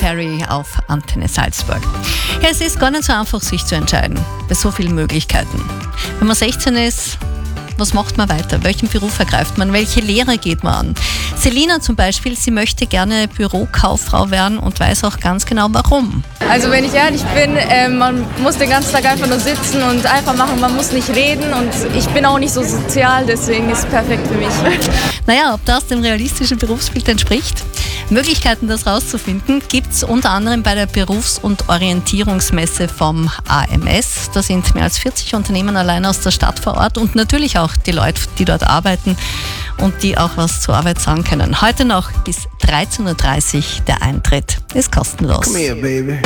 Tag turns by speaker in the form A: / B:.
A: Perry auf Antenne Salzburg. Ja, es ist gar nicht so einfach, sich zu entscheiden, bei so vielen Möglichkeiten. Wenn man 16 ist, was macht man weiter? Welchen Beruf ergreift man? Welche Lehre geht man an? Selina zum Beispiel, sie möchte gerne Bürokauffrau werden und weiß auch ganz genau warum.
B: Also wenn ich ehrlich bin, man muss den ganzen Tag einfach nur sitzen und einfach machen, man muss nicht reden und ich bin auch nicht so sozial, deswegen ist es perfekt für mich.
A: Naja, ob das dem realistischen Berufsbild entspricht? Möglichkeiten, das rauszufinden, gibt es unter anderem bei der Berufs- und Orientierungsmesse vom AMS. Da sind mehr als 40 Unternehmen allein aus der Stadt vor Ort und natürlich auch die Leute, die dort arbeiten und die auch was zur Arbeit sagen können. Heute noch bis 13.30 Uhr der Eintritt ist kostenlos.
C: Come here, baby.